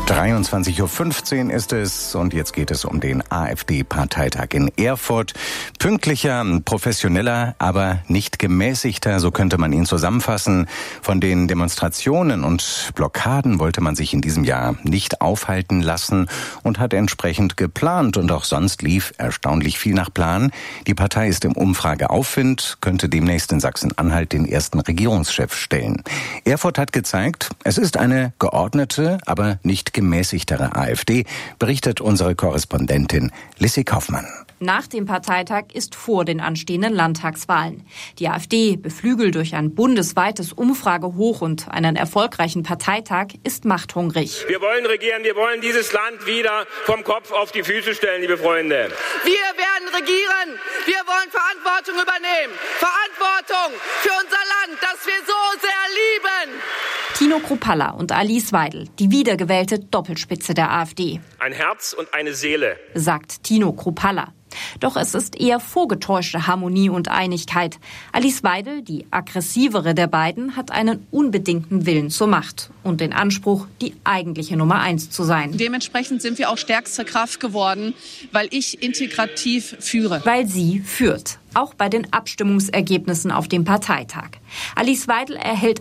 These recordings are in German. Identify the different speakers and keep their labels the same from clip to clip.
Speaker 1: 23:15 Uhr ist es und jetzt geht es um den AfD-Parteitag in Erfurt. Pünktlicher, professioneller, aber nicht gemäßigter, so könnte man ihn zusammenfassen. Von den Demonstrationen und Blockaden wollte man sich in diesem Jahr nicht aufhalten lassen und hat entsprechend geplant. Und auch sonst lief erstaunlich viel nach Plan. Die Partei ist im Umfrageaufwind, könnte demnächst in Sachsen-Anhalt den ersten Regierungschef stellen. Erfurt hat gezeigt, es ist eine geordnete, aber nicht gemäßigtere AfD, berichtet unsere Korrespondentin Lissy Kaufmann.
Speaker 2: Nach dem Parteitag ist vor den anstehenden Landtagswahlen. Die AfD, beflügelt durch ein bundesweites Umfragehoch und einen erfolgreichen Parteitag, ist machthungrig.
Speaker 3: Wir wollen regieren, wir wollen dieses Land wieder vom Kopf auf die Füße stellen, liebe Freunde.
Speaker 4: Wir werden regieren, wir wollen Verantwortung übernehmen. Verantwortung für unser Land, das wir so sehr lieben.
Speaker 2: Tino Kruppalla und Alice Weidel, die wiedergewählte Doppelspitze der AfD.
Speaker 3: Ein Herz und eine Seele,
Speaker 2: sagt Tino Kruppalla. Doch es ist eher vorgetäuschte Harmonie und Einigkeit. Alice Weidel, die aggressivere der beiden, hat einen unbedingten Willen zur Macht und den Anspruch, die eigentliche Nummer 1 zu sein.
Speaker 5: Dementsprechend sind wir auch stärkste Kraft geworden, weil ich integrativ führe.
Speaker 2: Weil sie führt. Auch bei den Abstimmungsergebnissen auf dem Parteitag. Alice Weidel erhält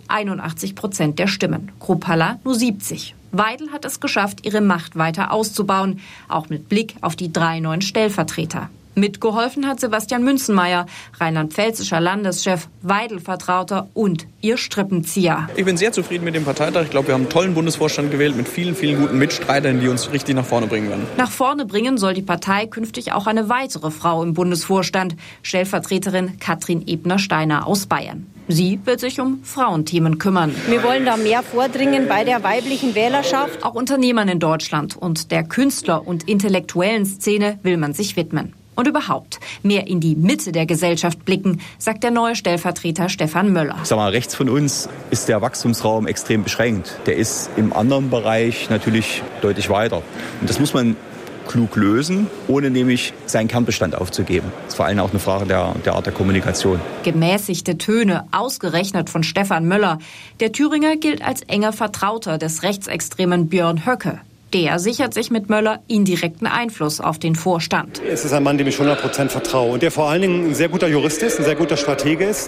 Speaker 2: 81% der Stimmen, Kruppalla nur 70%. Weidel hat es geschafft, ihre Macht weiter auszubauen, auch mit Blick auf die 3 neuen Stellvertreter. Mitgeholfen hat Sebastian Münzenmaier, rheinland-pfälzischer Landeschef, Weidel-Vertrauter und ihr Strippenzieher.
Speaker 6: Ich bin sehr zufrieden mit dem Parteitag. Ich glaube, wir haben einen tollen Bundesvorstand gewählt mit vielen, vielen guten Mitstreitern, die uns richtig nach vorne bringen werden.
Speaker 2: Nach vorne bringen soll die Partei künftig auch eine weitere Frau im Bundesvorstand, Stellvertreterin Katrin Ebner-Steiner aus Bayern. Sie wird sich um Frauenthemen kümmern.
Speaker 7: Wir wollen da mehr vordringen bei der weiblichen Wählerschaft.
Speaker 2: Auch Unternehmern in Deutschland und der Künstler- und intellektuellen Szene will man sich widmen. Und überhaupt mehr in die Mitte der Gesellschaft blicken, sagt der neue Stellvertreter Stefan Möller.
Speaker 8: Ich sag mal, rechts von uns ist der Wachstumsraum extrem beschränkt. Der ist im anderen Bereich natürlich deutlich weiter. Und das muss man klug lösen, ohne nämlich seinen Kernbestand aufzugeben. Das ist vor allem auch eine Frage der Art der Kommunikation.
Speaker 2: Gemäßigte Töne, ausgerechnet von Stefan Möller. Der Thüringer gilt als enger Vertrauter des rechtsextremen Björn Höcke. Der sichert sich mit Möller indirekten Einfluss auf den Vorstand.
Speaker 9: Es ist ein Mann, dem ich 100% vertraue und der vor allen Dingen ein sehr guter Jurist ist, ein sehr guter Stratege ist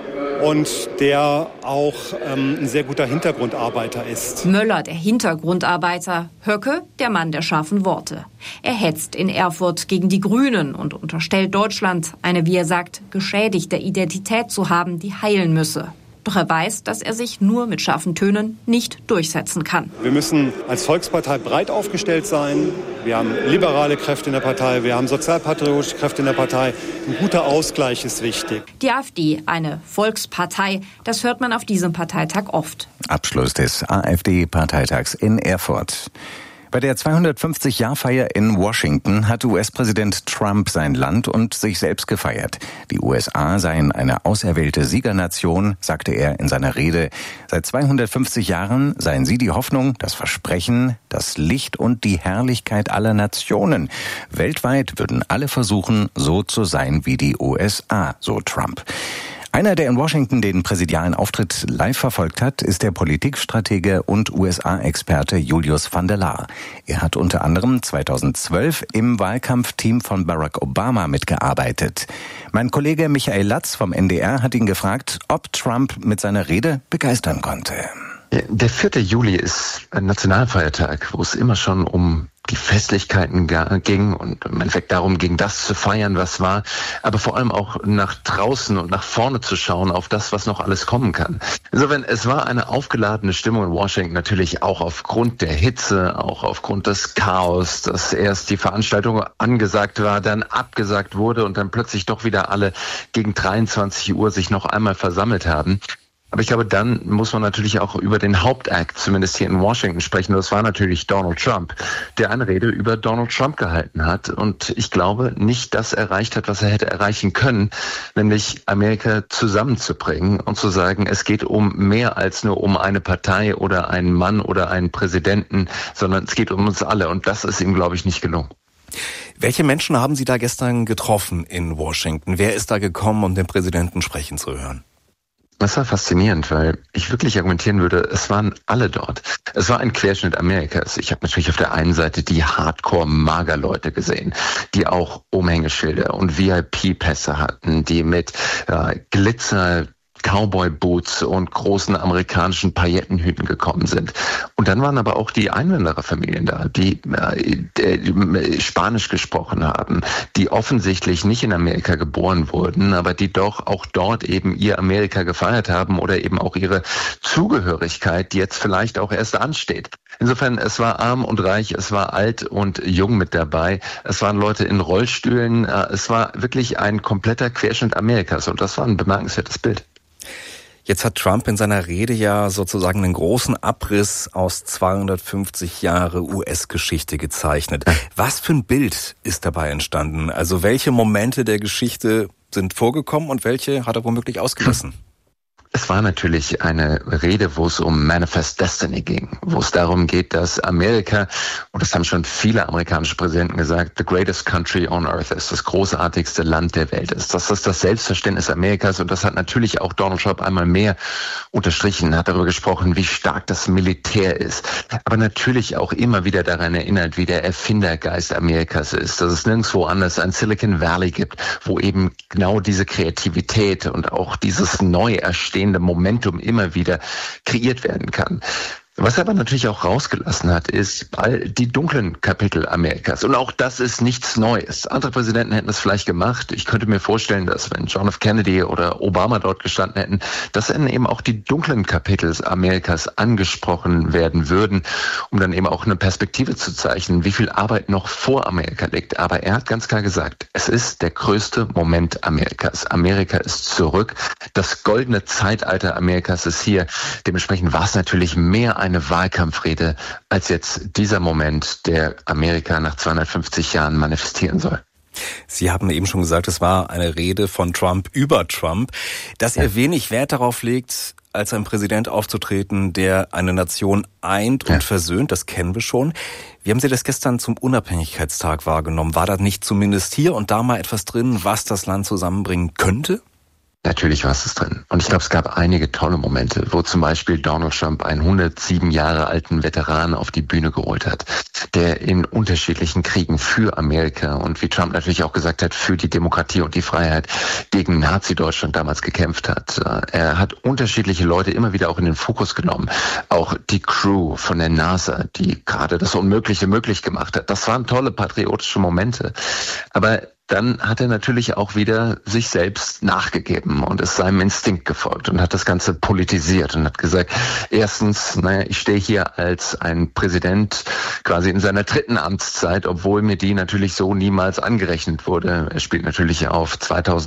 Speaker 9: und der auch ein sehr guter Hintergrundarbeiter ist.
Speaker 2: Möller, der Hintergrundarbeiter, Höcke, der Mann der scharfen Worte. Er hetzt in Erfurt gegen die Grünen und unterstellt Deutschland, eine, wie er sagt, geschädigte Identität zu haben, die heilen müsse. Doch er weiß, dass er sich nur mit scharfen Tönen nicht durchsetzen kann.
Speaker 9: Wir müssen als Volkspartei breit aufgestellt sein. Wir haben liberale Kräfte in der Partei, wir haben sozialpatriotische Kräfte in der Partei. Ein guter Ausgleich ist wichtig.
Speaker 2: Die AfD, eine Volkspartei, das hört man auf diesem Parteitag oft.
Speaker 1: Abschluss des AfD-Parteitags in Erfurt. Bei der 250-Jahr-Feier in Washington hat US-Präsident Trump sein Land und sich selbst gefeiert. Die USA seien eine auserwählte Siegernation, sagte er in seiner Rede. Seit 250 Jahren seien sie die Hoffnung, das Versprechen, das Licht und die Herrlichkeit aller Nationen. Weltweit würden alle versuchen, so zu sein wie die USA, so Trump. Einer, der in Washington den präsidialen Auftritt live verfolgt hat, ist der Politikstratege und USA-Experte Julius van der Laar. Er hat unter anderem 2012 im Wahlkampfteam von Barack Obama mitgearbeitet. Mein Kollege Michael Latz vom NDR hat ihn gefragt, ob Trump mit seiner Rede begeistern konnte.
Speaker 10: Der 4. Juli ist ein Nationalfeiertag, wo es immer schon um die Festlichkeiten ging und im Endeffekt darum ging, das zu feiern, was war, aber vor allem auch nach draußen und nach vorne zu schauen auf das, was noch alles kommen kann. Insofern, es war eine aufgeladene Stimmung in Washington, natürlich auch aufgrund der Hitze, auch aufgrund des Chaos, dass erst die Veranstaltung angesagt war, dann abgesagt wurde und dann plötzlich doch wieder alle gegen 23 Uhr sich noch einmal versammelt haben. Aber ich glaube, dann muss man natürlich auch über den Hauptakt, zumindest hier in Washington, sprechen. Das war natürlich Donald Trump, der eine Rede über Donald Trump gehalten hat. Und ich glaube, nicht das erreicht hat, was er hätte erreichen können, nämlich Amerika zusammenzubringen und zu sagen, es geht um mehr als nur um eine Partei oder einen Mann oder einen Präsidenten, sondern es geht um uns alle. Und das ist ihm, glaube ich, nicht gelungen.
Speaker 11: Welche Menschen haben Sie da gestern getroffen in Washington? Wer ist da gekommen, um den Präsidenten sprechen zu hören?
Speaker 10: Das war faszinierend, weil ich wirklich argumentieren würde, es waren alle dort. Es war ein Querschnitt Amerikas. Ich habe natürlich auf der einen Seite die Hardcore-Magerleute gesehen, die auch Umhängeschilder und VIP-Pässe hatten, die mit Glitzer Cowboy-Boots und großen amerikanischen Paillettenhüten gekommen sind. Und dann waren aber auch die Einwandererfamilien da, die Spanisch gesprochen haben, die offensichtlich nicht in Amerika geboren wurden, aber die doch auch dort eben ihr Amerika gefeiert haben oder eben auch ihre Zugehörigkeit, die jetzt vielleicht auch erst ansteht. Insofern, es war arm und reich, es war alt und jung mit dabei, es waren Leute in Rollstühlen, es war wirklich ein kompletter Querschnitt Amerikas und das war ein bemerkenswertes Bild.
Speaker 11: Jetzt hat Trump in seiner Rede ja sozusagen einen großen Abriss aus 250 Jahre US-Geschichte gezeichnet. Was für ein Bild ist dabei entstanden? Also welche Momente der Geschichte sind vorgekommen und welche hat er womöglich ausgelassen?
Speaker 10: Es war natürlich eine Rede, wo es um Manifest Destiny ging, wo es darum geht, dass Amerika, und das haben schon viele amerikanische Präsidenten gesagt, the greatest country on earth ist, das großartigste Land der Welt ist. Das ist das Selbstverständnis Amerikas und das hat natürlich auch Donald Trump einmal mehr unterstrichen, hat darüber gesprochen, wie stark das Militär ist, aber natürlich auch immer wieder daran erinnert, wie der Erfindergeist Amerikas ist, dass es nirgendwo anders ein Silicon Valley gibt, wo eben genau diese Kreativität und auch dieses Neuerstehen Momentum immer wieder kreiert werden kann. Was er aber natürlich auch rausgelassen hat, ist all die dunklen Kapitel Amerikas. Und auch das ist nichts Neues. Andere Präsidenten hätten es vielleicht gemacht. Ich könnte mir vorstellen, dass wenn John F. Kennedy oder Obama dort gestanden hätten, dass dann eben auch die dunklen Kapitel Amerikas angesprochen werden würden, um dann eben auch eine Perspektive zu zeichnen, wie viel Arbeit noch vor Amerika liegt. Aber er hat ganz klar gesagt, es ist der größte Moment Amerikas. Amerika ist zurück. Das goldene Zeitalter Amerikas ist hier. Dementsprechend war es natürlich mehr eine Wahlkampfrede als jetzt dieser Moment, der Amerika nach 250 Jahren manifestieren soll.
Speaker 11: Sie haben eben schon gesagt, es war eine Rede von Trump über Trump, dass er wenig Wert darauf legt, als ein Präsident aufzutreten, der eine Nation eint und versöhnt, das kennen wir schon. Wie haben Sie das gestern zum Unabhängigkeitstag wahrgenommen? War da nicht zumindest hier und da mal etwas drin, was das Land zusammenbringen könnte?
Speaker 10: Natürlich war es drin. Und ich glaube, es gab einige tolle Momente, wo zum Beispiel Donald Trump einen 107 Jahre alten Veteran auf die Bühne geholt hat, der in unterschiedlichen Kriegen für Amerika und wie Trump natürlich auch gesagt hat, für die Demokratie und die Freiheit gegen Nazi-Deutschland damals gekämpft hat. Er hat unterschiedliche Leute immer wieder auch in den Fokus genommen. Auch die Crew von der NASA, die gerade das Unmögliche möglich gemacht hat. Das waren tolle patriotische Momente. Aber dann hat er natürlich auch wieder sich selbst nachgegeben und ist seinem Instinkt gefolgt und hat das Ganze politisiert und hat gesagt, erstens, ich stehe hier als ein Präsident quasi in seiner 3. Amtszeit, obwohl mir die natürlich so niemals angerechnet wurde. Er spielt natürlich auf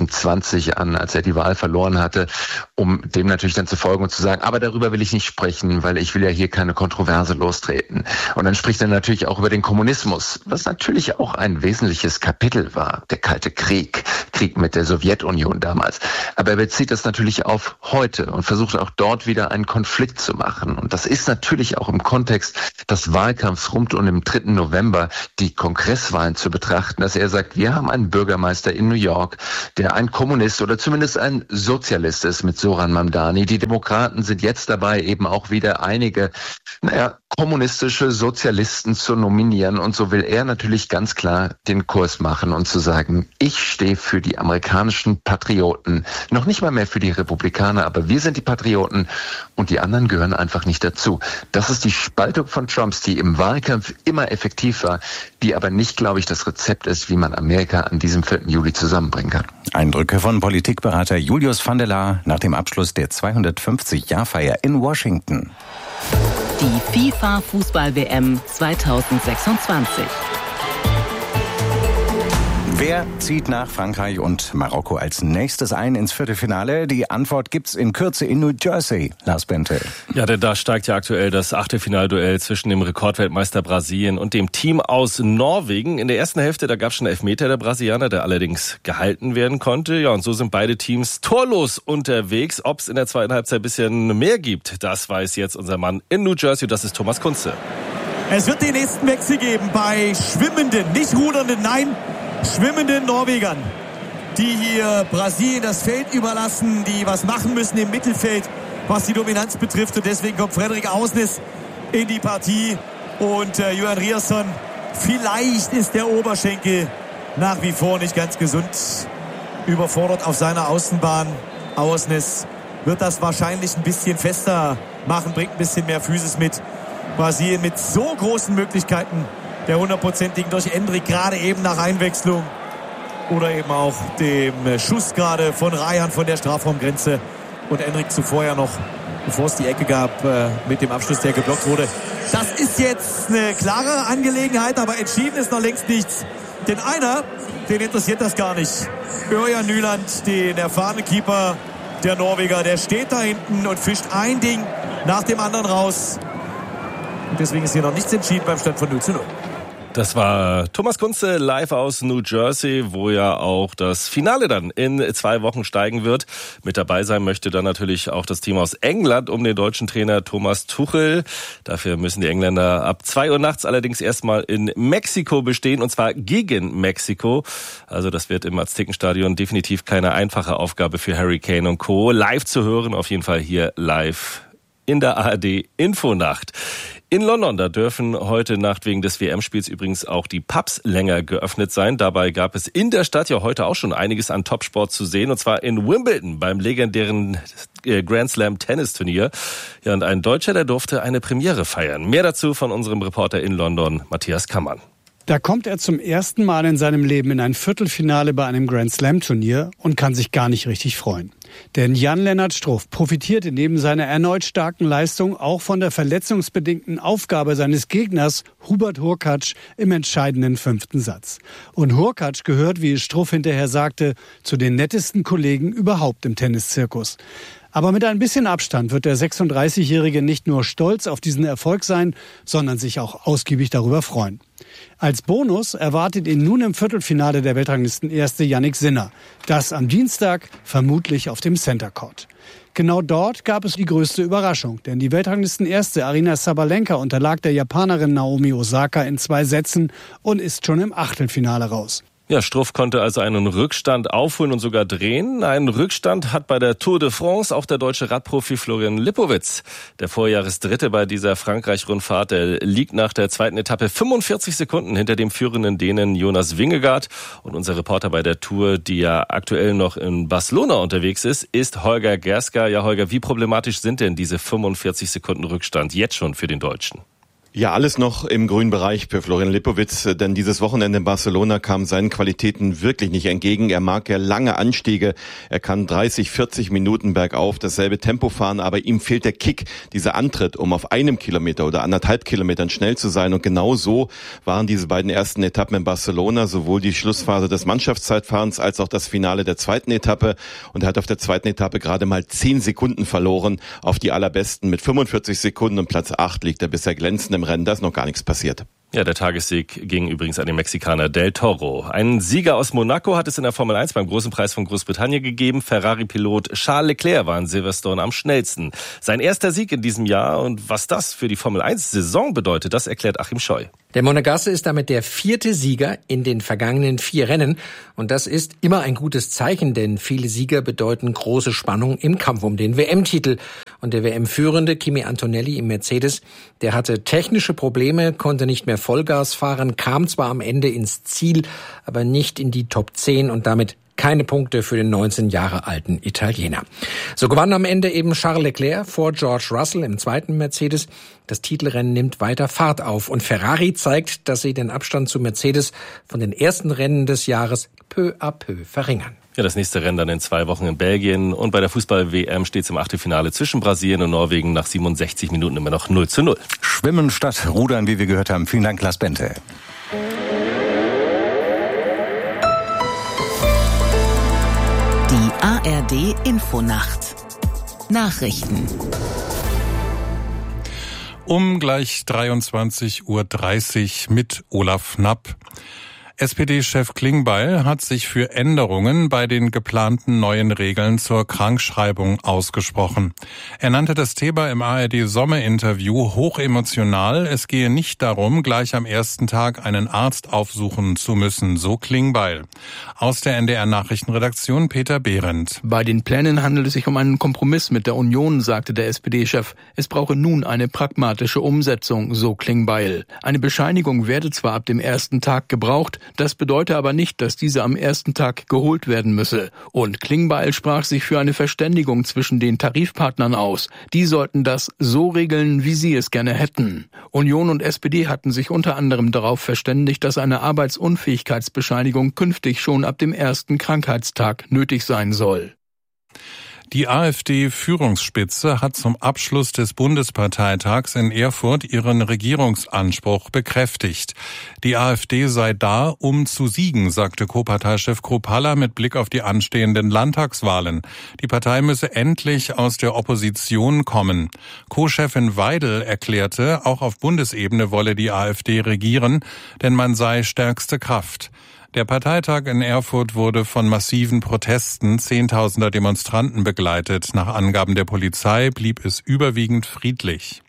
Speaker 10: 2020 an, als er die Wahl verloren hatte, um dem natürlich dann zu folgen und zu sagen, aber darüber will ich nicht sprechen, weil ich will ja hier keine Kontroverse lostreten. Und dann spricht er natürlich auch über den Kommunismus, was natürlich auch ein wesentliches Kapitel war. Der Kalte Krieg mit der Sowjetunion damals. Aber er bezieht das natürlich auf heute und versucht auch dort wieder einen Konflikt zu machen. Und das ist natürlich auch im Kontext des Wahlkampfs rund um den 3. November die Kongresswahlen zu betrachten, dass er sagt, wir haben einen Bürgermeister in New York, der ein Kommunist oder zumindest ein Sozialist ist mit Zoran Mamdani. Die Demokraten sind jetzt dabei, eben auch wieder einige, kommunistische Sozialisten zu nominieren. Und so will er natürlich ganz klar den Kurs machen und zu sagen, ich stehe für die amerikanischen Patrioten, noch nicht mal mehr für die Republikaner, aber wir sind die Patrioten und die anderen gehören einfach nicht dazu. Das ist die Spaltung von Trumps, die im Wahlkampf immer effektiv war, die aber nicht, glaube ich, das Rezept ist, wie man Amerika an diesem 4. Juli zusammenbringen kann.
Speaker 1: Eindrücke von Politikberater Julius van der Laar nach dem Abschluss der 250-Jahr-Feier in Washington.
Speaker 12: Die FIFA-Fußball-WM 2026.
Speaker 1: Wer zieht nach Frankreich und Marokko als nächstes ein ins Viertelfinale? Die Antwort gibt's in Kürze in New Jersey. Lars Bente.
Speaker 13: Ja, denn da steigt ja aktuell das Achtelfinalduell zwischen dem Rekordweltmeister Brasilien und dem Team aus Norwegen. In der ersten Hälfte, da gab's schon einen Elfmeter der Brasilianer, der allerdings gehalten werden konnte. Ja, und so sind beide Teams torlos unterwegs. Ob's in der zweiten Halbzeit ein bisschen mehr gibt, das weiß jetzt unser Mann in New Jersey. Das ist Thomas Kunze.
Speaker 14: Es wird den nächsten Wechsel geben bei schwimmenden, nicht rudernden, nein, schwimmenden Norwegern. die hier Brasilien das Feld überlassen, die was machen müssen im Mittelfeld, was die Dominanz betrifft. Und deswegen kommt Frederik Ausnes in die Partie. Und Johan Ryerson, vielleicht ist der Oberschenkel nach wie vor nicht ganz gesund, überfordert auf seiner Außenbahn. Ausnes wird das wahrscheinlich ein bisschen fester machen, bringt ein bisschen mehr Physis mit. Brasilien mit so großen Möglichkeiten der 100%igen durch Endrick, gerade eben nach Einwechslung. Oder eben auch dem Schuss gerade von Ryan von der Strafraumgrenze. Und Endrick zuvor ja noch, bevor es die Ecke gab, mit dem Abschluss, der geblockt wurde. Das ist jetzt eine klare Angelegenheit, aber entschieden ist noch längst nichts. Denn einer, den interessiert das gar nicht. Ørjan Nyland, den erfahrenen Keeper der Norweger, der steht da hinten und fischt ein Ding nach dem anderen raus. Und deswegen ist hier noch nichts entschieden beim Stand von 0:0.
Speaker 13: Das war Thomas Kunze live aus New Jersey, wo ja auch das Finale dann in 2 Wochen steigen wird. Mit dabei sein möchte dann natürlich auch das Team aus England um den deutschen Trainer Thomas Tuchel. Dafür müssen die Engländer ab 2 Uhr nachts allerdings erstmal in Mexiko bestehen, und zwar gegen Mexiko. Also das wird im Aztekenstadion definitiv keine einfache Aufgabe für Harry Kane und Co. Live zu hören, auf jeden Fall hier live in der ARD Infonacht. In London, da dürfen heute Nacht wegen des WM-Spiels übrigens auch die Pubs länger geöffnet sein. Dabei gab es in der Stadt ja heute auch schon einiges an Topsport zu sehen, und zwar in Wimbledon beim legendären Grand Slam Tennisturnier. Ja, und ein Deutscher, der durfte eine Premiere feiern. Mehr dazu von unserem Reporter in London, Matthias Kammann.
Speaker 15: Da kommt er zum ersten Mal in seinem Leben in ein Viertelfinale bei einem Grand Slam Turnier und kann sich gar nicht richtig freuen. Denn Jan-Lennart Struff profitierte neben seiner erneut starken Leistung auch von der verletzungsbedingten Aufgabe seines Gegners Hubert Hurkacz im entscheidenden 5. Satz. Und Hurkacz gehört, wie Struff hinterher sagte, zu den nettesten Kollegen überhaupt im Tenniszirkus. Aber mit ein bisschen Abstand wird der 36-Jährige nicht nur stolz auf diesen Erfolg sein, sondern sich auch ausgiebig darüber freuen. Als Bonus erwartet ihn nun im Viertelfinale der Weltranglistenerste Jannik Sinner. Das am Dienstag vermutlich auf dem Center Court. Genau dort gab es die größte Überraschung, denn die Weltranglistenerste Aryna Sabalenka unterlag der Japanerin Naomi Osaka in 2 Sätzen und ist schon im Achtelfinale raus.
Speaker 13: Ja, Struff konnte also einen Rückstand aufholen und sogar drehen. Einen Rückstand hat bei der Tour de France auch der deutsche Radprofi Florian Lipowitz. Der Vorjahresdritte bei dieser Frankreich-Rundfahrt, der liegt nach der 2. Etappe 45 Sekunden hinter dem führenden Dänen Jonas Vingegaard. Und unser Reporter bei der Tour, die ja aktuell noch in Barcelona unterwegs ist Holger Gerska. Ja, Holger, wie problematisch sind denn diese 45 Sekunden Rückstand jetzt schon für den Deutschen?
Speaker 16: Ja, alles noch im grünen Bereich für Florian Lipowitz, denn dieses Wochenende in Barcelona kam seinen Qualitäten wirklich nicht entgegen. Er mag ja lange Anstiege, er kann 30, 40 Minuten bergauf dasselbe Tempo fahren, aber ihm fehlt der Kick, dieser Antritt, um auf 1 Kilometer oder 1,5 Kilometern schnell zu sein. Und genau so waren diese beiden ersten Etappen in Barcelona, sowohl die Schlussphase des Mannschaftszeitfahrens als auch das Finale der 2. Etappe. Und er hat auf der 2. Etappe gerade mal 10 Sekunden verloren auf die allerbesten. Mit 45 Sekunden und Platz 8 liegt er bisher glänzend im Rennen, da ist noch gar nichts passiert.
Speaker 13: Ja, der Tagessieg ging übrigens an den Mexikaner Del Toro. Einen Sieger aus Monaco hat es in der Formel 1 beim Großen Preis von Großbritannien gegeben. Ferrari-Pilot Charles Leclerc war in Silverstone am schnellsten. Sein erster Sieg in diesem Jahr, und was das für die Formel 1-Saison bedeutet, das erklärt Achim Scheu.
Speaker 17: Der Monegasse ist damit der 4. Sieger in den vergangenen 4 Rennen. Und das ist immer ein gutes Zeichen, denn viele Sieger bedeuten große Spannung im Kampf um den WM-Titel. Und der WM-Führende Kimi Antonelli im Mercedes, der hatte technische Probleme, konnte nicht mehr Vollgas fahren, kam zwar am Ende ins Ziel, aber nicht in die Top 10 und damit keine Punkte für den 19 Jahre alten Italiener. So gewann am Ende eben Charles Leclerc vor George Russell im 2. Mercedes. Das Titelrennen nimmt weiter Fahrt auf und Ferrari zeigt, dass sie den Abstand zu Mercedes von den ersten Rennen des Jahres peu à peu verringern.
Speaker 13: Ja, das nächste Rennen dann in 2 Wochen in Belgien. Und bei der Fußball-WM steht es im Achtelfinale zwischen Brasilien und Norwegen nach 67 Minuten immer noch 0:0.
Speaker 1: Schwimmen statt Rudern, wie wir gehört haben. Vielen Dank, Lars Bente.
Speaker 12: Die ARD Infonacht. Nachrichten.
Speaker 18: Um gleich 23:30 Uhr mit Olaf Knapp. SPD-Chef Klingbeil hat sich für Änderungen bei den geplanten neuen Regeln zur Krankschreibung ausgesprochen. Er nannte das Thema im ARD-Sommerinterview hochemotional. Es gehe nicht darum, gleich am ersten Tag einen Arzt aufsuchen zu müssen, so Klingbeil. Aus der NDR-Nachrichtenredaktion Peter Behrendt.
Speaker 19: Bei den Plänen handelt es sich um einen Kompromiss mit der Union, sagte der SPD-Chef. Es brauche nun eine pragmatische Umsetzung, so Klingbeil. Eine Bescheinigung werde zwar ab dem ersten Tag gebraucht, das bedeute aber nicht, dass diese am ersten Tag geholt werden müsse. Und Klingbeil sprach sich für eine Verständigung zwischen den Tarifpartnern aus. Die sollten das so regeln, wie sie es gerne hätten. Union und SPD hatten sich unter anderem darauf verständigt, dass eine Arbeitsunfähigkeitsbescheinigung künftig schon ab dem ersten Krankheitstag nötig sein soll.
Speaker 18: Die AfD-Führungsspitze hat zum Abschluss des Bundesparteitags in Erfurt ihren Regierungsanspruch bekräftigt. Die AfD sei da, um zu siegen, sagte Co-Parteichef Kruppalla mit Blick auf die anstehenden Landtagswahlen. Die Partei müsse endlich aus der Opposition kommen. Co-Chefin Weidel erklärte, auch auf Bundesebene wolle die AfD regieren, denn man sei stärkste Kraft. Der Parteitag in Erfurt wurde von massiven Protesten Zehntausender Demonstranten begleitet. Nach Angaben der Polizei blieb es überwiegend friedlich.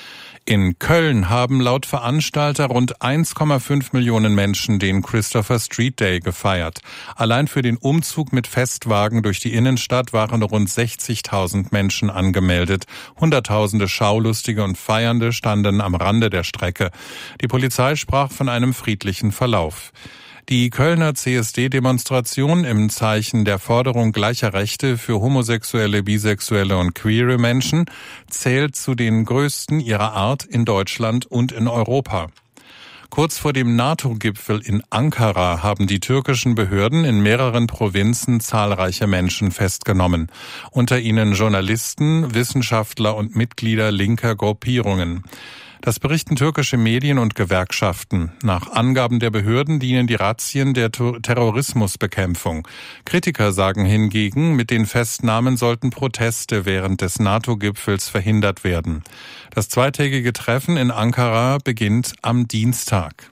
Speaker 18: In Köln haben laut Veranstalter rund 1,5 Millionen Menschen den Christopher Street Day gefeiert. Allein für den Umzug mit Festwagen durch die Innenstadt waren rund 60.000 Menschen angemeldet. Hunderttausende Schaulustige und Feiernde standen am Rande der Strecke. Die Polizei sprach von einem friedlichen Verlauf. Die Kölner CSD-Demonstration im Zeichen der Forderung gleicher Rechte für homosexuelle, bisexuelle und queere Menschen zählt zu den größten ihrer Art in Deutschland und in Europa. Kurz vor dem NATO-Gipfel in Ankara haben die türkischen Behörden in mehreren Provinzen zahlreiche Menschen festgenommen. Unter ihnen Journalisten, Wissenschaftler und Mitglieder linker Gruppierungen. Das berichten türkische Medien und Gewerkschaften. Nach Angaben der Behörden dienen die Razzien der Terrorismusbekämpfung. Kritiker sagen hingegen, mit den Festnahmen sollten Proteste während des NATO-Gipfels verhindert werden. Das zweitägige Treffen in Ankara beginnt am Dienstag.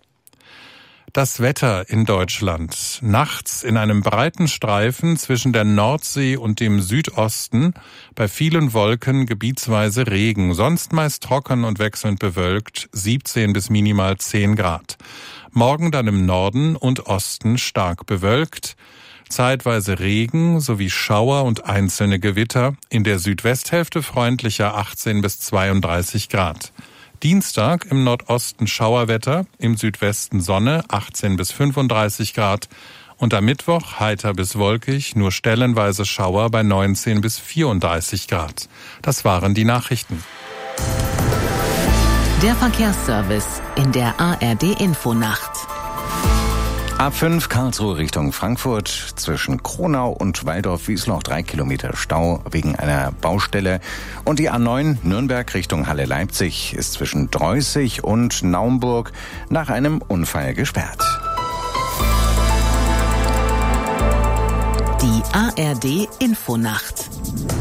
Speaker 18: Das Wetter in Deutschland. Nachts in einem breiten Streifen zwischen der Nordsee und dem Südosten, bei vielen Wolken gebietsweise Regen, sonst meist trocken und wechselnd bewölkt, 17 bis minimal 10 Grad. Morgen dann im Norden und Osten stark bewölkt, zeitweise Regen sowie Schauer und einzelne Gewitter, in der Südwesthälfte freundlicher 18 bis 32 Grad. Dienstag im Nordosten Schauerwetter, im Südwesten Sonne 18 bis 35 Grad und am Mittwoch heiter bis wolkig, nur stellenweise Schauer bei 19 bis 34 Grad. Das waren die Nachrichten.
Speaker 12: Der Verkehrsservice in der ARD-Infonacht.
Speaker 1: A5 Karlsruhe Richtung Frankfurt, zwischen Kronau und Waldorf-Wiesloch 3 Kilometer Stau wegen einer Baustelle. Und die A9 Nürnberg Richtung Halle-Leipzig ist zwischen Dreußig und Naumburg nach einem Unfall gesperrt.
Speaker 12: Die ARD-Infonacht.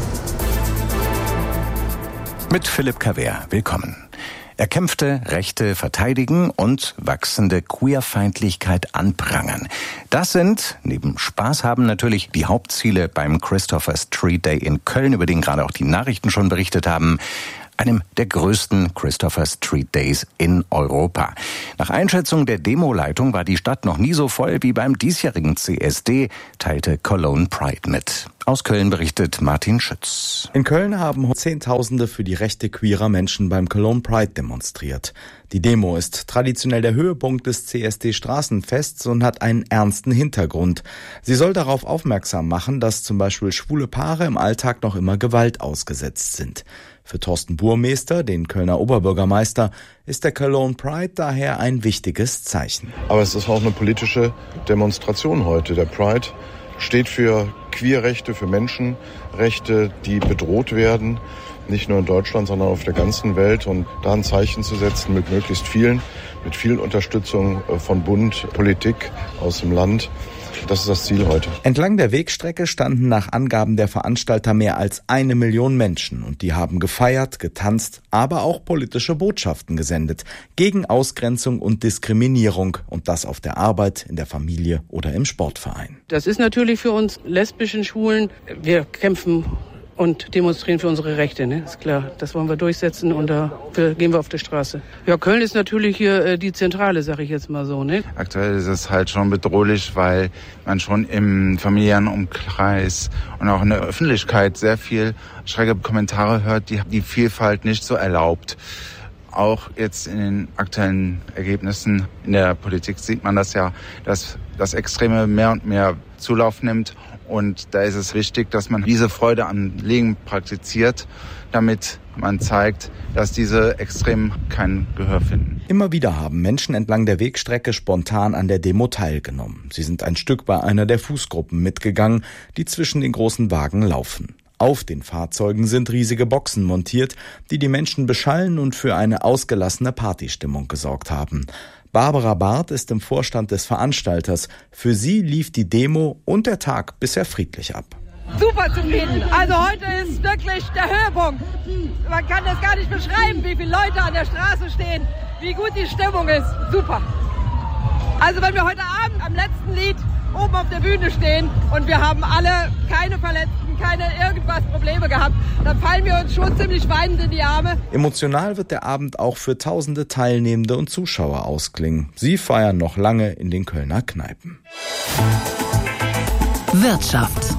Speaker 1: Mit Philipp Kaver, willkommen. Erkämpfte Rechte verteidigen und wachsende Queerfeindlichkeit anprangern. Das sind, neben Spaß haben, natürlich die Hauptziele beim Christopher Street Day in Köln, über den gerade auch die Nachrichten schon berichtet haben. Einem der größten Christopher Street Days in Europa. Nach Einschätzung der Demoleitung war die Stadt noch nie so voll wie beim diesjährigen CSD, teilte Cologne Pride mit. Aus Köln berichtet Martin Schütz.
Speaker 20: In Köln haben Zehntausende für die Rechte queerer Menschen beim Cologne Pride demonstriert. Die Demo ist traditionell der Höhepunkt des CSD-Straßenfests und hat einen ernsten Hintergrund. Sie soll darauf aufmerksam machen, dass zum Beispiel schwule Paare im Alltag noch immer Gewalt ausgesetzt sind. Für Thorsten Burmester, den Kölner Oberbürgermeister, ist der Cologne Pride daher ein wichtiges Zeichen.
Speaker 21: Aber es ist auch eine politische Demonstration heute. Der Pride steht für Queerrechte, für Menschenrechte, die bedroht werden, nicht nur in Deutschland, sondern auf der ganzen Welt. Und da ein Zeichen zu setzen mit möglichst vielen, mit viel Unterstützung von Bund, Politik aus dem Land, Das ist das Ziel heute.
Speaker 20: Entlang der Wegstrecke standen nach Angaben der Veranstalter mehr als 1 Million Menschen und die haben gefeiert, getanzt, aber auch politische Botschaften gesendet gegen Ausgrenzung und Diskriminierung und das auf der Arbeit, in der Familie oder im Sportverein.
Speaker 4: Das ist natürlich für uns lesbischen Schwulen. Wir kämpfen und demonstrieren für unsere Rechte, ne? Ist klar. Das wollen wir durchsetzen und dafür gehen wir auf die Straße. Ja, Köln ist natürlich hier die Zentrale, sage ich jetzt mal so, ne?
Speaker 22: Aktuell ist es halt schon bedrohlich, weil man schon im familiären Umkreis und auch in der Öffentlichkeit sehr viel schräge Kommentare hört, die die Vielfalt nicht so erlaubt. Auch jetzt in den aktuellen Ergebnissen in der Politik sieht man das ja, dass das Extreme mehr und mehr Zulauf nimmt. Und da ist es wichtig, dass man diese Freude am Leben praktiziert, damit man zeigt, dass diese Extremen kein Gehör finden.
Speaker 20: Immer wieder haben Menschen entlang der Wegstrecke spontan an der Demo teilgenommen. Sie sind ein Stück bei einer der Fußgruppen mitgegangen, die zwischen den großen Wagen laufen. Auf den Fahrzeugen sind riesige Boxen montiert, die die Menschen beschallen und für eine ausgelassene Partystimmung gesorgt haben. Barbara Barth ist im Vorstand des Veranstalters. Für sie lief die Demo und der Tag bisher friedlich ab.
Speaker 23: Super zufrieden. Also heute ist wirklich der Höhepunkt. Man kann das gar nicht beschreiben, wie viele Leute an der Straße stehen, wie gut die Stimmung ist. Super. Also wenn wir heute Abend am letzten Lied oben auf der Bühne stehen und wir haben alle keine Verletzten, keine irgendwas Probleme gehabt, dann fallen wir uns schon ziemlich weinend in die Arme.
Speaker 20: Emotional wird der Abend auch für tausende Teilnehmende und Zuschauer ausklingen. Sie feiern noch lange in den Kölner Kneipen.
Speaker 12: Wirtschaft.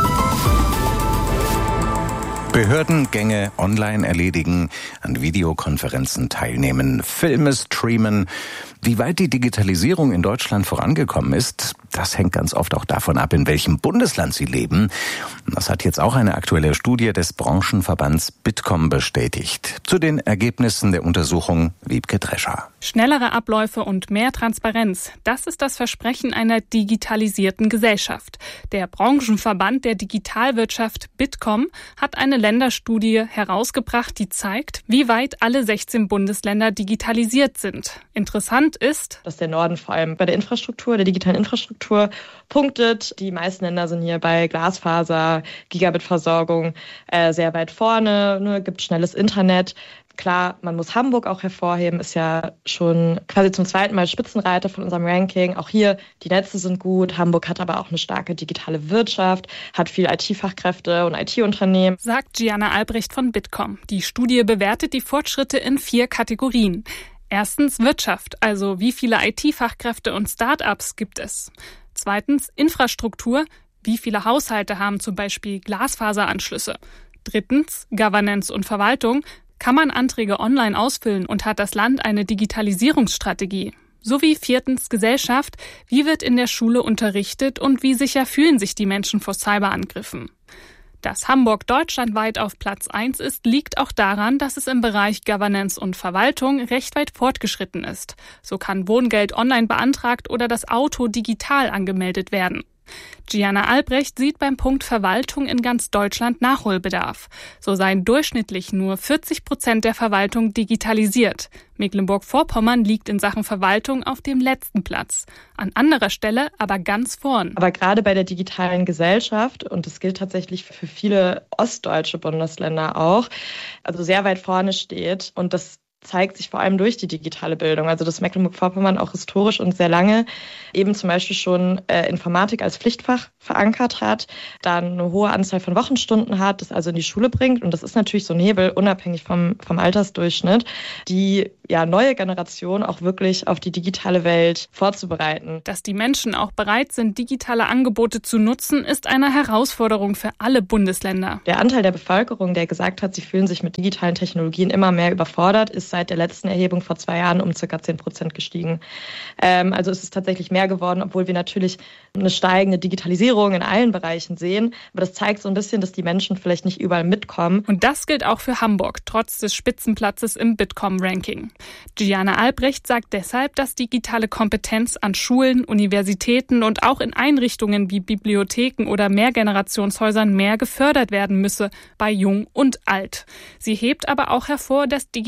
Speaker 1: Behördengänge online erledigen, an Videokonferenzen teilnehmen, Filme streamen. Wie weit die Digitalisierung in Deutschland vorangekommen ist, das hängt ganz oft auch davon ab, in welchem Bundesland Sie leben. Das hat jetzt auch eine aktuelle Studie des Branchenverbands Bitkom bestätigt. Zu den Ergebnissen der Untersuchung Wiebke Drescher.
Speaker 24: Schnellere Abläufe und mehr Transparenz, das ist das Versprechen einer digitalisierten Gesellschaft. Der Branchenverband der Digitalwirtschaft Bitkom hat eine Länderstudie herausgebracht, die zeigt, wie weit alle 16 Bundesländer digitalisiert sind. Interessant ist,
Speaker 25: dass der Norden vor allem bei der Infrastruktur, der digitalen Infrastruktur punktet. Die meisten Länder sind hier bei Glasfaser, Gigabit-Versorgung sehr weit vorne, gibt schnelles Internet. Klar, man muss Hamburg auch hervorheben, ist ja schon quasi zum zweiten Mal Spitzenreiter von unserem Ranking. Auch hier, die Netze sind gut. Hamburg hat aber auch eine starke digitale Wirtschaft, hat viel IT-Fachkräfte und IT-Unternehmen.
Speaker 24: Sagt Gianna Albrecht von Bitkom. Die Studie bewertet die Fortschritte in 4 Kategorien. Erstens Wirtschaft, also wie viele IT-Fachkräfte und Start-ups gibt es. Zweitens Infrastruktur, wie viele Haushalte haben zum Beispiel Glasfaseranschlüsse. Drittens Governance und Verwaltung, kann man Anträge online ausfüllen und hat das Land eine Digitalisierungsstrategie. Sowie 4. Gesellschaft, wie wird in der Schule unterrichtet und wie sicher fühlen sich die Menschen vor Cyberangriffen. Dass Hamburg deutschlandweit auf Platz 1 ist, liegt auch daran, dass es im Bereich Governance und Verwaltung recht weit fortgeschritten ist. So kann Wohngeld online beantragt oder das Auto digital angemeldet werden. Gianna Albrecht sieht beim Punkt Verwaltung in ganz Deutschland Nachholbedarf. So seien durchschnittlich nur 40% der Verwaltung digitalisiert. Mecklenburg-Vorpommern liegt in Sachen Verwaltung auf dem letzten Platz. An anderer Stelle aber ganz vorn.
Speaker 25: Aber gerade bei der digitalen Gesellschaft, und das gilt tatsächlich für viele ostdeutsche Bundesländer auch, also sehr weit vorne steht. Und das zeigt sich vor allem durch die digitale Bildung. Also dass Mecklenburg-Vorpommern auch historisch und sehr lange eben zum Beispiel schon Informatik als Pflichtfach verankert hat, dann eine hohe Anzahl von Wochenstunden hat, das also in die Schule bringt. Und das ist natürlich so ein Hebel, unabhängig vom Altersdurchschnitt, die neue Generation auch wirklich auf die digitale Welt vorzubereiten.
Speaker 24: Dass die Menschen auch bereit sind, digitale Angebote zu nutzen, ist eine Herausforderung für alle Bundesländer.
Speaker 25: Der Anteil der Bevölkerung, der gesagt hat, sie fühlen sich mit digitalen Technologien immer mehr überfordert, ist seit der letzten Erhebung vor 2 Jahren um ca. 10% gestiegen. Also ist es tatsächlich mehr geworden, obwohl wir natürlich eine steigende Digitalisierung in allen Bereichen sehen. Aber das zeigt so ein bisschen, dass die Menschen vielleicht nicht überall mitkommen.
Speaker 24: Und das gilt auch für Hamburg, trotz des Spitzenplatzes im Bitkom-Ranking. Gianna Albrecht sagt deshalb, dass digitale Kompetenz an Schulen, Universitäten und auch in Einrichtungen wie Bibliotheken oder Mehrgenerationshäusern mehr gefördert werden müsse, bei Jung und Alt. Sie hebt aber auch hervor, dass Digitalisierung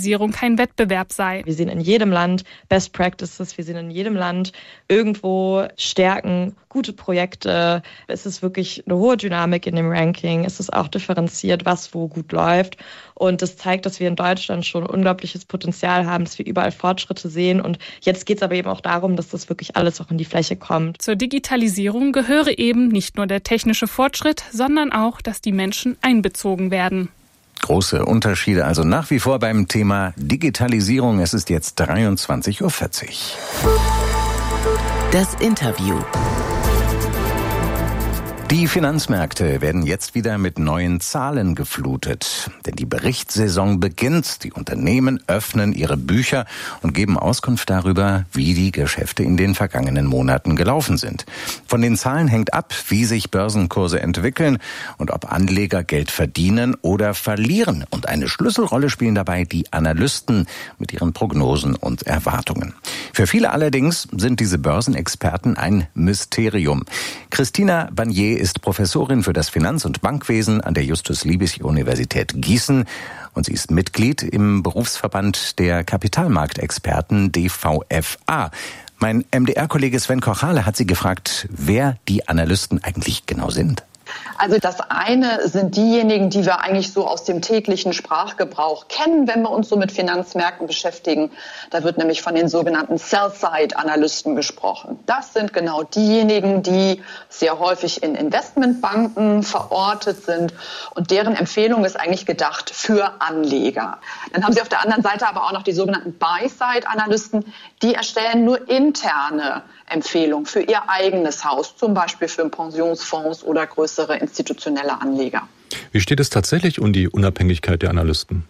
Speaker 24: Digitalisierung kein Wettbewerb sei.
Speaker 25: Wir sehen in jedem Land Best Practices, wir sehen in jedem Land irgendwo Stärken, gute Projekte. Es ist wirklich eine hohe Dynamik in dem Ranking. Es ist auch differenziert, was wo gut läuft. Und das zeigt, dass wir in Deutschland schon unglaubliches Potenzial haben, dass wir überall Fortschritte sehen. Und jetzt geht es aber eben auch darum, dass das wirklich alles auch in die Fläche kommt.
Speaker 24: Zur Digitalisierung gehöre eben nicht nur der technische Fortschritt, sondern auch, dass die Menschen einbezogen werden.
Speaker 1: Große Unterschiede also nach wie vor beim Thema Digitalisierung. Es ist jetzt 23:40 Uhr.
Speaker 12: Das Interview.
Speaker 1: Die Finanzmärkte werden jetzt wieder mit neuen Zahlen geflutet. Denn die Berichtssaison beginnt. Die Unternehmen öffnen ihre Bücher und geben Auskunft darüber, wie die Geschäfte in den vergangenen Monaten gelaufen sind. Von den Zahlen hängt ab, wie sich Börsenkurse entwickeln und ob Anleger Geld verdienen oder verlieren. Und eine Schlüsselrolle spielen dabei die Analysten mit ihren Prognosen und Erwartungen. Für viele allerdings sind diese Börsenexperten ein Mysterium. Christina Barnier ist Professorin für das Finanz- und Bankwesen an der Justus-Liebig-Universität Gießen und sie ist Mitglied im Berufsverband der Kapitalmarktexperten DVFA. Mein MDR-Kollege Sven Kochale hat sie gefragt, wer die Analysten eigentlich genau sind.
Speaker 3: Also das eine sind diejenigen, die wir eigentlich so aus dem täglichen Sprachgebrauch kennen, wenn wir uns so mit Finanzmärkten beschäftigen. Da wird nämlich von den sogenannten Sell-Side-Analysten gesprochen. Das sind genau diejenigen, die sehr häufig in Investmentbanken verortet sind und deren Empfehlung ist eigentlich gedacht für Anleger. Dann haben Sie auf der anderen Seite aber auch noch die sogenannten Buy-Side-Analysten, die erstellen nur interne Empfehlungen für ihr eigenes Haus, zum Beispiel für Pensionsfonds oder größere institutionelle Anleger.
Speaker 5: Wie steht es tatsächlich um die Unabhängigkeit der Analysten?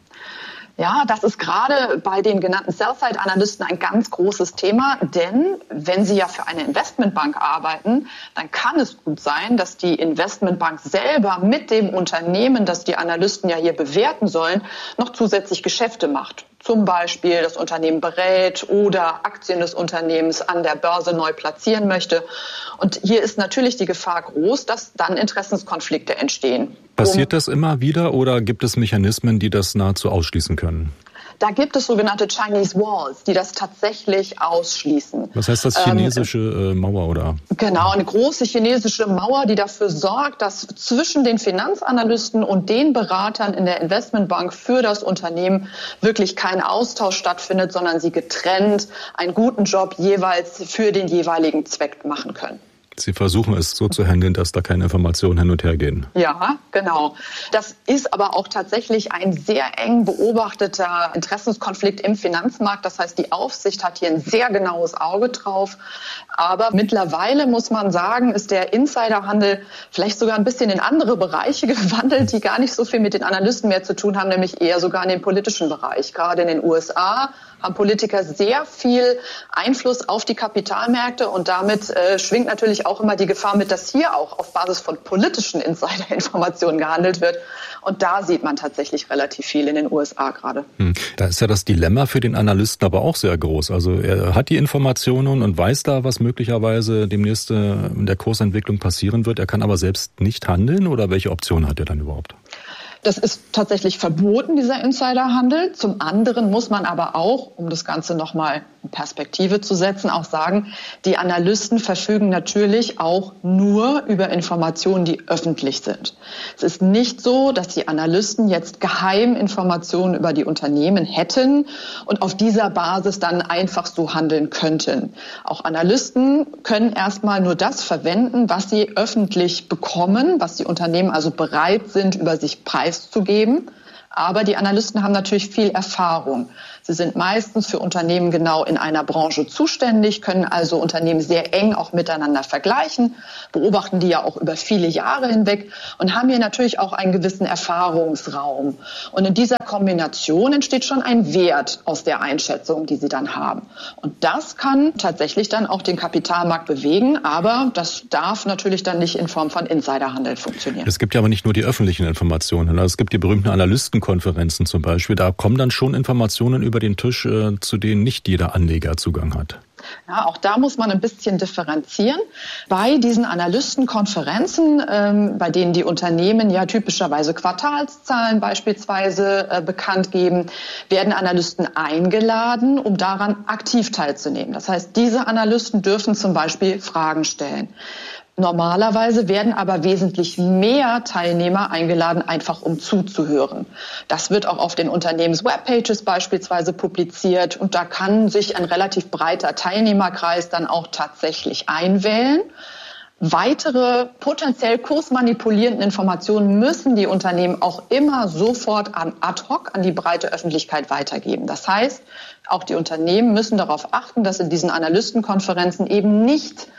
Speaker 3: Ja, das ist gerade bei den genannten Sell-Side-Analysten ein ganz großes Thema, denn wenn Sie ja für eine Investmentbank arbeiten, dann kann es gut sein, dass die Investmentbank selber mit dem Unternehmen, das die Analysten ja hier bewerten sollen, noch zusätzlich Geschäfte macht. Zum Beispiel das Unternehmen berät oder Aktien des Unternehmens an der Börse neu platzieren möchte. Und hier ist natürlich die Gefahr groß, dass dann Interessenskonflikte entstehen.
Speaker 5: Passiert das immer wieder oder gibt es Mechanismen, die das nahezu ausschließen können?
Speaker 3: Da gibt es sogenannte Chinese Walls, die das tatsächlich ausschließen.
Speaker 5: Was heißt das, chinesische Mauer oder?
Speaker 3: Genau, eine große chinesische Mauer, die dafür sorgt, dass zwischen den Finanzanalysten und den Beratern in der Investmentbank für das Unternehmen wirklich kein Austausch stattfindet, sondern sie getrennt einen guten Job jeweils für den jeweiligen Zweck machen können.
Speaker 5: Sie versuchen es so zu handeln, dass da keine Informationen hin und her gehen.
Speaker 3: Ja, genau. Das ist aber auch tatsächlich ein sehr eng beobachteter Interessenskonflikt im Finanzmarkt. Das heißt, die Aufsicht hat hier ein sehr genaues Auge drauf. Aber mittlerweile muss man sagen, ist der Insiderhandel vielleicht sogar ein bisschen in andere Bereiche gewandelt, die gar nicht so viel mit den Analysten mehr zu tun haben, nämlich eher sogar in den politischen Bereich. Gerade in den USA haben Politiker sehr viel Einfluss auf die Kapitalmärkte und damit schwingt natürlich auch immer die Gefahr mit, dass hier auch auf Basis von politischen Insiderinformationen gehandelt wird. Und da sieht man tatsächlich relativ viel in den USA gerade.
Speaker 5: Da ist ja das Dilemma für den Analysten aber auch sehr groß. Also er hat die Informationen und weiß da, was möglicherweise demnächst in der Kursentwicklung passieren wird. Er kann aber selbst nicht handeln oder welche Option hat er dann überhaupt?
Speaker 3: Das ist tatsächlich verboten, dieser Insiderhandel. Zum anderen muss man aber auch, um das Ganze nochmal in Perspektive zu setzen, auch sagen, die Analysten verfügen natürlich auch nur über Informationen, die öffentlich sind. Es ist nicht so, dass die Analysten jetzt Geheiminformationen über die Unternehmen hätten und auf dieser Basis dann einfach so handeln könnten. Auch Analysten können erstmal nur das verwenden, was sie öffentlich bekommen, was die Unternehmen also bereit sind, über sich preiszugeben. Aber die Analysten haben natürlich viel Erfahrung. Sie sind meistens für Unternehmen genau in einer Branche zuständig, können also Unternehmen sehr eng auch miteinander vergleichen, beobachten die ja auch über viele Jahre hinweg und haben hier natürlich auch einen gewissen Erfahrungsraum. Und in dieser Kombination entsteht schon ein Wert aus der Einschätzung, die sie dann haben. Und das kann tatsächlich dann auch den Kapitalmarkt bewegen, aber das darf natürlich dann nicht in Form von Insiderhandel funktionieren.
Speaker 5: Es gibt ja aber nicht nur die öffentlichen Informationen. Also es gibt die berühmten Analystenkonferenzen zum Beispiel. Da kommen dann schon Informationen über den Tisch, zu denen nicht jeder Anleger Zugang hat.
Speaker 3: Ja, auch da muss man ein bisschen differenzieren. Bei diesen Analystenkonferenzen, bei denen die Unternehmen ja typischerweise Quartalszahlen beispielsweise bekannt geben, werden Analysten eingeladen, um daran aktiv teilzunehmen. Das heißt, diese Analysten dürfen zum Beispiel Fragen stellen. Normalerweise werden aber wesentlich mehr Teilnehmer eingeladen, einfach um zuzuhören. Das wird auch auf den Unternehmens-Webpages beispielsweise publiziert und da kann sich ein relativ breiter Teilnehmerkreis dann auch tatsächlich einwählen. Weitere potenziell kursmanipulierenden Informationen müssen die Unternehmen auch immer sofort ad hoc an die breite Öffentlichkeit weitergeben. Das heißt, auch die Unternehmen müssen darauf achten, dass in diesen Analystenkonferenzen eben nicht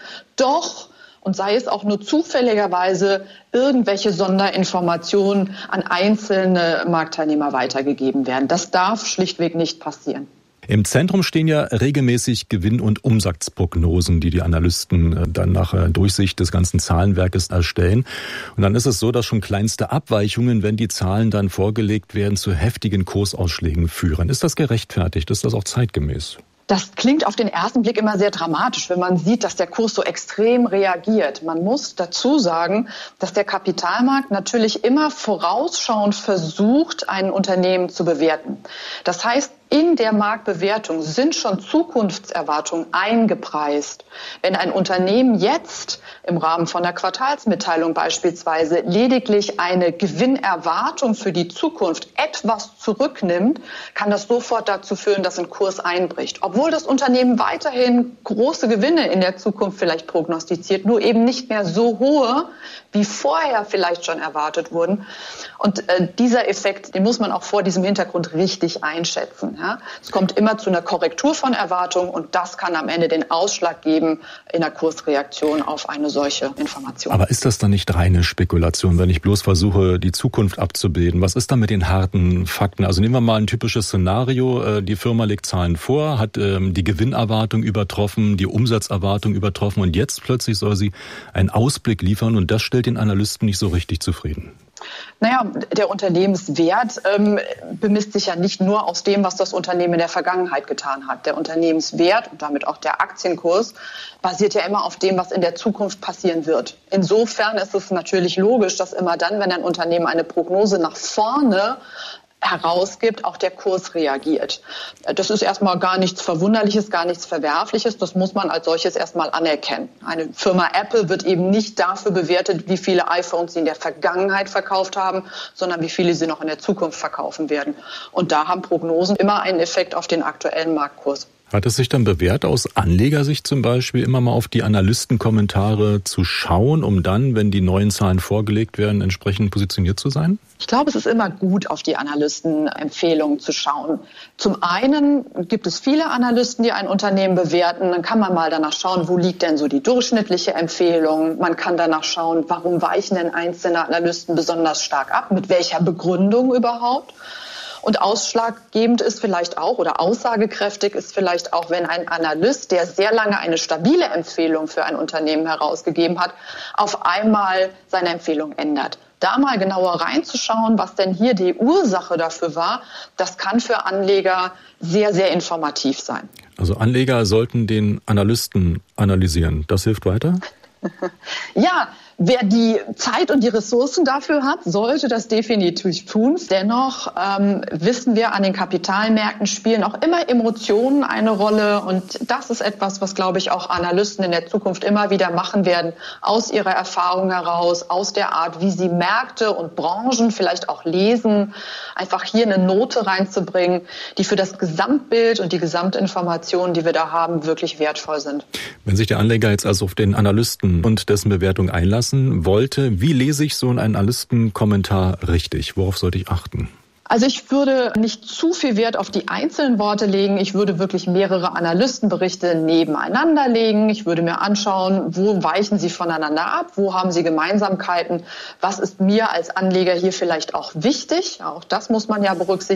Speaker 3: und sei es auch nur zufälligerweise irgendwelche Sonderinformationen an einzelne Marktteilnehmer weitergegeben werden. Das darf schlichtweg nicht passieren.
Speaker 5: Im Zentrum stehen ja regelmäßig Gewinn- und Umsatzprognosen, die Analysten dann nach Durchsicht des ganzen Zahlenwerkes erstellen. Und dann ist es so, dass schon kleinste Abweichungen, wenn die Zahlen dann vorgelegt werden, zu heftigen Kursausschlägen führen. Ist das gerechtfertigt? Ist das auch zeitgemäß?
Speaker 3: Das klingt auf den ersten Blick immer sehr dramatisch, wenn man sieht, dass der Kurs so extrem reagiert. Man muss dazu sagen, dass der Kapitalmarkt natürlich immer vorausschauend versucht, ein Unternehmen zu bewerten. Das heißt, in der Marktbewertung sind schon Zukunftserwartungen eingepreist. Wenn ein Unternehmen jetzt im Rahmen von der Quartalsmitteilung beispielsweise lediglich eine Gewinnerwartung für die Zukunft etwas zurücknimmt, kann das sofort dazu führen, dass ein Kurs einbricht. Obwohl das Unternehmen weiterhin große Gewinne in der Zukunft vielleicht prognostiziert, nur eben nicht mehr so hohe, wie vorher vielleicht schon erwartet wurden. Und dieser Effekt, den muss man auch vor diesem Hintergrund richtig einschätzen. Ja? Es kommt immer zu einer Korrektur von Erwartungen und das kann am Ende den Ausschlag geben in der Kursreaktion auf eine solche Information.
Speaker 5: Aber ist das dann nicht reine Spekulation, wenn ich bloß versuche, die Zukunft abzubilden? Was ist da mit den harten Fakten? Also nehmen wir mal ein typisches Szenario. Die Firma legt Zahlen vor, hat die Gewinnerwartung übertroffen, die Umsatzerwartung übertroffen und jetzt plötzlich soll sie einen Ausblick liefern und das stellt den Analysten nicht so richtig zufrieden.
Speaker 3: Naja, der Unternehmenswert bemisst sich ja nicht nur aus dem, was das Unternehmen in der Vergangenheit getan hat. Der Unternehmenswert und damit auch der Aktienkurs basiert ja immer auf dem, was in der Zukunft passieren wird. Insofern ist es natürlich logisch, dass immer dann, wenn ein Unternehmen eine Prognose nach vorne herausgibt, auch der Kurs reagiert. Das ist erstmal gar nichts Verwunderliches, gar nichts Verwerfliches. Das muss man als solches erstmal anerkennen. Eine Firma Apple wird eben nicht dafür bewertet, wie viele iPhones sie in der Vergangenheit verkauft haben, sondern wie viele sie noch in der Zukunft verkaufen werden. Und da haben Prognosen immer einen Effekt auf den aktuellen Marktkurs.
Speaker 5: Hat es sich dann bewährt, aus Anlegersicht zum Beispiel immer mal auf die Analystenkommentare zu schauen, um dann, wenn die neuen Zahlen vorgelegt werden, entsprechend positioniert zu sein?
Speaker 3: Ich glaube, es ist immer gut, auf die Analystenempfehlungen zu schauen. Zum einen gibt es viele Analysten, die ein Unternehmen bewerten. Dann kann man mal danach schauen, wo liegt denn so die durchschnittliche Empfehlung. Man kann danach schauen, warum weichen denn einzelne Analysten besonders stark ab, mit welcher Begründung überhaupt. Und ausschlaggebend ist vielleicht auch oder aussagekräftig ist vielleicht auch, wenn ein Analyst, der sehr lange eine stabile Empfehlung für ein Unternehmen herausgegeben hat, auf einmal seine Empfehlung ändert. Da mal genauer reinzuschauen, was denn hier die Ursache dafür war, das kann für Anleger sehr, sehr informativ sein.
Speaker 5: Also Anleger sollten den Analysten analysieren. Das hilft weiter?
Speaker 3: Ja, wer die Zeit und die Ressourcen dafür hat, sollte das definitiv tun. Dennoch wissen wir, an den Kapitalmärkten spielen auch immer Emotionen eine Rolle. Und das ist etwas, was, glaube ich, auch Analysten in der Zukunft immer wieder machen werden, aus ihrer Erfahrung heraus, aus der Art, wie sie Märkte und Branchen vielleicht auch lesen, einfach hier eine Note reinzubringen, die für das Gesamtbild und die Gesamtinformationen, die wir da haben, wirklich wertvoll sind.
Speaker 5: Wenn sich der Anleger jetzt also auf den Analysten und dessen Bewertung einlassen wollte, wie lese ich so einen Analystenkommentar richtig? Worauf sollte ich achten?
Speaker 3: Also ich würde nicht zu viel Wert auf die einzelnen Worte legen. Ich würde wirklich mehrere Analystenberichte nebeneinander legen. Ich würde mir anschauen, wo weichen sie voneinander ab, wo haben sie Gemeinsamkeiten, was ist mir als Anleger hier vielleicht auch wichtig. Auch das muss man ja berücksichtigen.